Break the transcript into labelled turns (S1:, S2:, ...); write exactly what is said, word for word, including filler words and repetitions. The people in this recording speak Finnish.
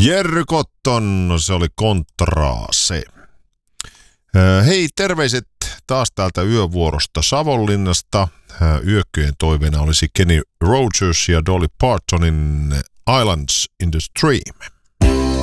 S1: Jerry Cotton, se oli Kontraase. Hei, terveiset taas täältä yövuorosta Savonlinnasta. Yökköjen toiveena olisi Kenny Rogers ja Dolly Partonin Islands in the Stream.